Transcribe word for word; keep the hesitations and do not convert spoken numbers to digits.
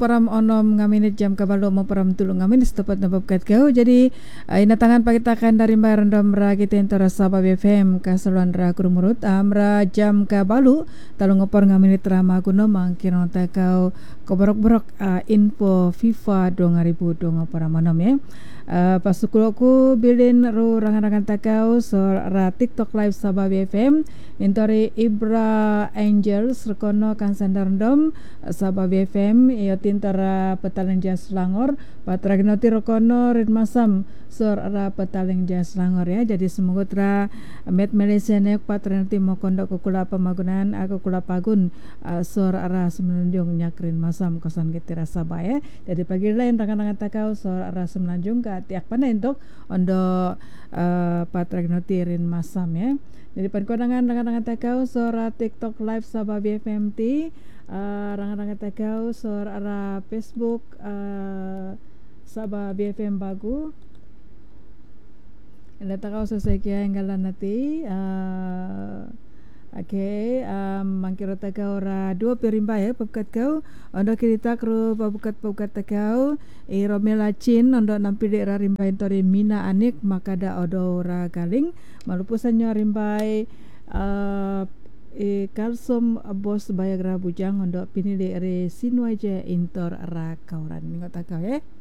param onom ngaminit jam kabalo mo param tulong ngamin tepat na babkat kau. Jadi uh, inatangan pakitakan dari mbak random ra kita entora Sabah B F M kasaluan ra kurumurut amra jam kabalu talung ngopor ngaminit rama kuno mangkiron takau koborok-borok uh, info FIFA dua ribu dua puluh manom ya. Uh, pasukuloku bilin ru rangan-rangan takau so ra TikTok live Sabah B F M intori Ibra Angels rekono kan sandarndom Sabah B F M iyo tintara petaling jas langor patragnoti rekono rid masam sor ra petaling jas langor ya. Jadi semoga tra met Malaysia nek patranti mo kondok kukula pemagunan aku kula pagun uh, sor ra semenanjung nyakrin masam kosan ketira Sabah ya. Jadi pagi lain rangan-rangan takau sor ra semenanjung ka tiak pana entok ondo uh, patragnoti rin masam ya. Jadi pankonangan rangan-rangan takau sora TikTok live Sabah B F M T uh, rangan-rangan takau sora Facebook uh, Sabah B F M bagu ila takau selesai kaya enggalan nanti uh, oke okay, um, mangkiro takau ra dua perimba ya pabkat kau ondo kirita kru pabukat pabukat takau e Romela Chin ondo nampide ra rimbai tori Mina Anik makada odo ra galing malupusannya rimbai uh, e kalsom bos bayagra bujang ondo pinili re sinwaje intor ra kauran ningot takau ya.